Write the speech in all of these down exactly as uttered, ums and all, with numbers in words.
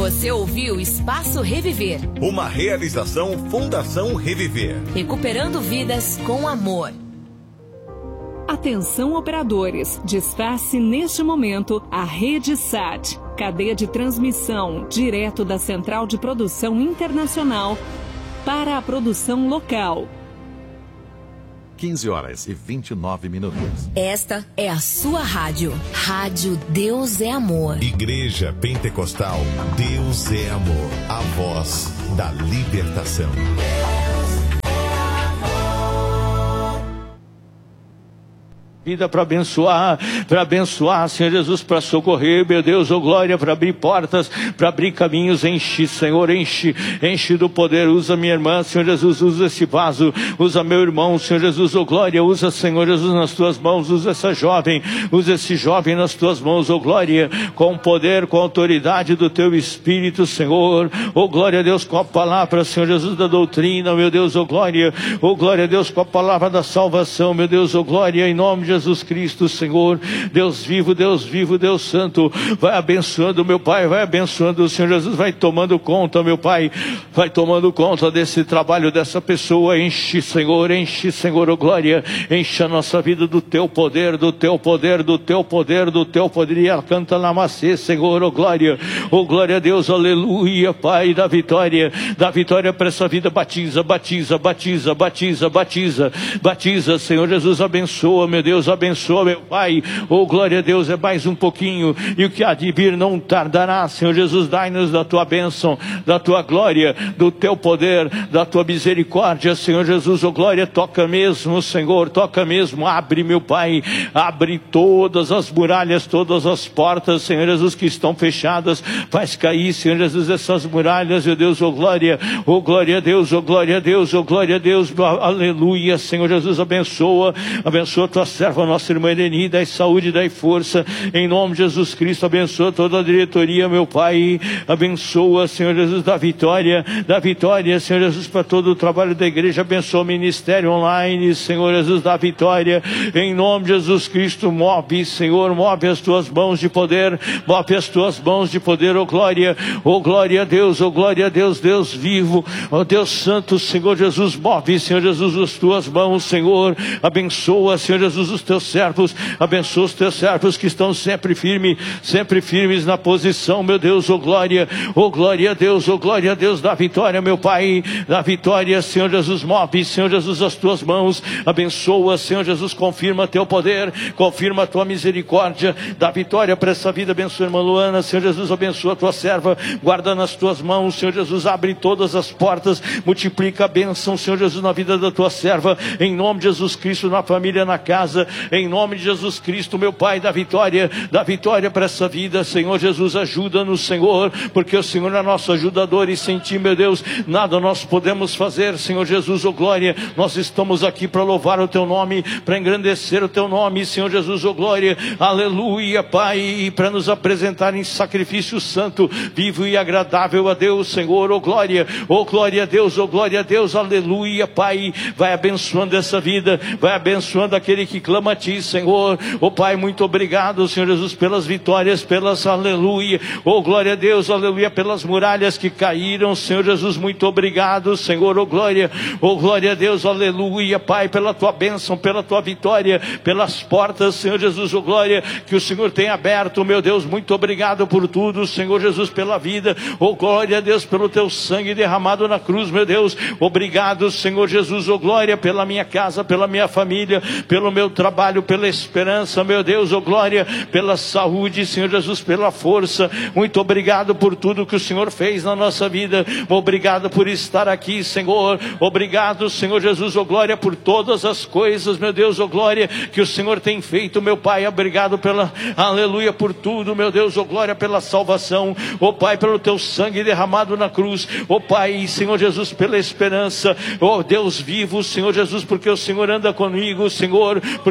Você ouviu Espaço Reviver. Uma realização Fundação Reviver. Recuperando vidas com amor. Atenção operadores, despace neste momento a Rede Sat, cadeia de transmissão direto da Central de Produção Internacional para a produção local. quinze horas e vinte e nove minutos. Esta é a sua rádio. Rádio Deus é Amor. Igreja Pentecostal Deus é Amor. A voz da libertação. Vida para abençoar, para abençoar, Senhor Jesus, para socorrer, meu Deus, oh glória, para abrir portas, para abrir caminhos, enche, Senhor, enche, enche do poder, usa minha irmã, Senhor Jesus, usa esse vaso, usa meu irmão, Senhor Jesus, oh glória, usa, Senhor Jesus, nas tuas mãos, usa essa jovem, usa esse jovem nas tuas mãos, oh glória, com o poder, com a autoridade do teu Espírito, Senhor, oh glória a Deus, com a palavra, Senhor Jesus, da doutrina, meu Deus, oh glória, oh glória a Deus, com a palavra da salvação, meu Deus, oh glória, em nome de Jesus Cristo, Senhor, Deus vivo, Deus vivo, Deus santo, vai abençoando, meu Pai, vai abençoando, o Senhor Jesus vai tomando conta, meu Pai, vai tomando conta desse trabalho, dessa pessoa, enche, Senhor, enche, Senhor, oh glória, enche a nossa vida do teu poder, do teu poder, do teu poder, do teu poder, e ela canta na macê, Senhor, oh glória, oh glória a Deus, aleluia, Pai, da vitória, da vitória para essa vida, batiza, batiza, batiza, batiza, batiza, batiza, Senhor Jesus, abençoa, meu Deus, abençoa, meu Pai, oh glória a Deus, é mais um pouquinho, e o que há de vir não tardará, Senhor Jesus, dai-nos da tua bênção, da tua glória, do teu poder, da tua misericórdia, Senhor Jesus, oh glória, toca mesmo, Senhor, toca mesmo, abre, meu Pai, abre todas as muralhas, todas as portas, Senhor Jesus, que estão fechadas, faz cair, Senhor Jesus, essas muralhas, meu Deus, oh glória, oh glória a Deus, oh glória a Deus, oh glória a Deus, aleluia, Senhor Jesus, abençoa, abençoa tua serva, nossa irmã Eleni, dai saúde, dai força, em nome de Jesus Cristo, abençoa toda a diretoria, meu Pai, abençoa, Senhor Jesus, da vitória, da vitória, Senhor Jesus, para todo o trabalho da igreja, abençoa o ministério online, Senhor Jesus, da vitória, em nome de Jesus Cristo, move, Senhor, move as tuas mãos de poder, move as tuas mãos de poder, oh glória, oh glória a Deus, oh glória a Deus, Deus vivo, oh Deus santo, Senhor Jesus, move, Senhor Jesus, as tuas mãos, Senhor, abençoa, Senhor Jesus, os teus servos, abençoa os teus servos que estão sempre firmes, sempre firmes na posição, meu Deus, oh glória, oh glória a Deus, oh glória a Deus, da vitória, meu Pai, da vitória, Senhor Jesus, move, Senhor Jesus, as tuas mãos, abençoa, Senhor Jesus, confirma teu poder, confirma a tua misericórdia, da vitória para essa vida, abençoa a irmã Luana, Senhor Jesus, abençoa a tua serva, guarda nas tuas mãos, Senhor Jesus, abre todas as portas, multiplica a bênção, Senhor Jesus, na vida da tua serva, em nome de Jesus Cristo, na família, na casa, em nome de Jesus Cristo, meu Pai, da vitória, da vitória para essa vida, Senhor Jesus, ajuda-nos, Senhor, porque o Senhor é nosso ajudador, e sem ti, meu Deus, nada nós podemos fazer, Senhor Jesus, oh glória, nós estamos aqui para louvar o teu nome, para engrandecer o teu nome, Senhor Jesus, oh glória, aleluia, Pai, e para nos apresentar em sacrifício santo, vivo e agradável a Deus, Senhor, oh glória, oh glória a Deus, oh glória a Deus, aleluia, Pai, vai abençoando essa vida, vai abençoando aquele que clama a ti, Senhor, oh Pai, muito obrigado, Senhor Jesus, pelas vitórias, pelas, aleluia, oh glória a Deus, aleluia, pelas muralhas que caíram, Senhor Jesus, muito obrigado, Senhor, oh glória, oh glória a Deus, aleluia, Pai, pela tua bênção, pela tua vitória, pelas portas, Senhor Jesus, oh glória, que o Senhor tem aberto, meu Deus, muito obrigado por tudo, Senhor Jesus, pela vida, oh glória a Deus, pelo teu sangue derramado na cruz, meu Deus, obrigado, Senhor Jesus, oh glória, pela minha casa, pela minha família, pelo meu trabalho, pela esperança, meu Deus, oh glória, pela saúde, Senhor Jesus, pela força, muito obrigado por tudo que o Senhor fez na nossa vida, obrigado por estar aqui, Senhor, obrigado, Senhor Jesus, oh glória, por todas as coisas, meu Deus, oh glória, que o Senhor tem feito, meu Pai, obrigado pela, aleluia, por tudo, meu Deus, oh glória, pela salvação, oh Pai, pelo teu sangue derramado na cruz, oh Pai, Senhor Jesus, pela esperança, oh Deus vivo, Senhor Jesus, porque o Senhor anda comigo, Senhor, porque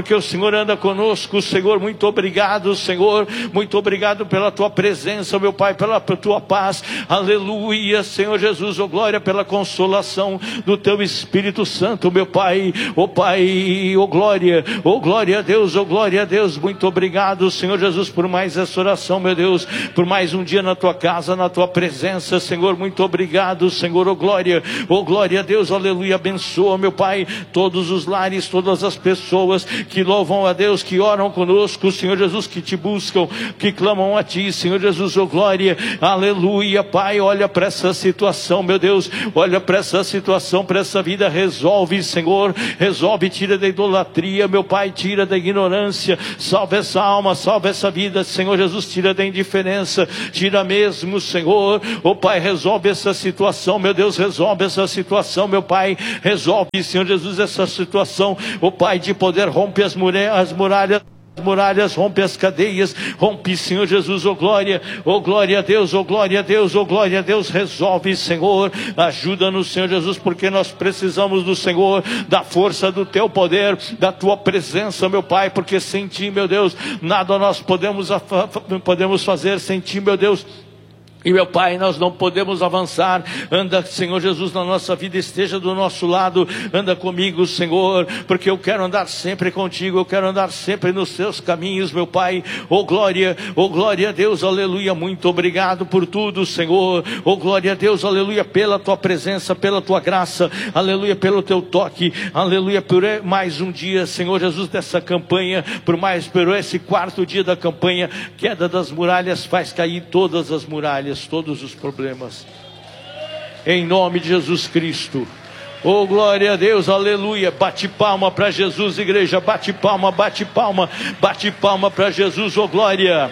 porque o Senhor anda conosco, Senhor. Muito obrigado, Senhor, muito obrigado pela tua presença, meu Pai, pela tua paz, aleluia, Senhor Jesus, oh glória, pela consolação do teu Espírito Santo, meu Pai, oh Pai, oh glória, oh glória a Deus, oh glória a Deus. Muito obrigado, Senhor Jesus, por mais essa oração, meu Deus, por mais um dia na tua casa, na tua presença, Senhor. Muito obrigado, Senhor, oh glória, oh glória a Deus, aleluia. Abençoa, meu Pai, todos os lares, todas as pessoas que louvam a Deus, que oram conosco, Senhor Jesus, que te buscam, que clamam a ti, Senhor Jesus, oh glória, aleluia. Pai, olha para essa situação, meu Deus, olha para essa situação, para essa vida, resolve, Senhor, resolve, tira da idolatria, meu Pai, tira da ignorância, salva essa alma, salva essa vida, Senhor Jesus, tira da indiferença, tira mesmo, Senhor, oh Pai, resolve essa situação, meu Deus, resolve essa situação, meu Pai, resolve, Senhor Jesus, essa situação, oh Pai, de poder romper as muralhas, as muralhas, muralhas, rompe as cadeias, rompe, Senhor Jesus, oh glória, oh glória a Deus, oh glória a Deus, oh glória a Deus. Resolve, Senhor, ajuda-nos, Senhor Jesus, porque nós precisamos do Senhor, da força do teu poder, da tua presença, meu Pai, porque sem ti, meu Deus, nada nós podemos, podemos fazer, sem ti, meu Deus. E meu Pai, nós não podemos avançar. Anda, Senhor Jesus, na nossa vida, esteja do nosso lado, anda comigo, Senhor, porque eu quero andar sempre contigo, eu quero andar sempre nos teus caminhos, meu Pai. Oh glória, oh glória a Deus, aleluia. Muito obrigado por tudo, Senhor. Oh glória a Deus, aleluia, pela tua presença, pela tua graça, aleluia, pelo teu toque, aleluia, por mais um dia, Senhor Jesus, dessa campanha, por mais, por esse quarto dia da campanha. Queda das muralhas faz cair todas as muralhas, todos os problemas, em nome de Jesus Cristo. Oh glória a Deus, aleluia. Bate palma para Jesus, igreja, bate palma, bate palma, bate palma para Jesus, oh glória.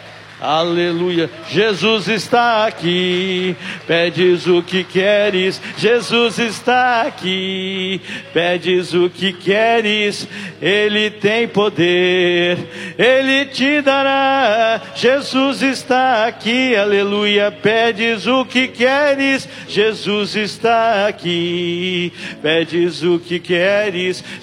Aleluia, Jesus está aqui, pedes o que queres, Jesus está aqui, pedes o que queres, Ele tem poder, Ele te dará, Jesus está aqui, aleluia, pedes o que queres, Jesus está aqui, pedes o que queres,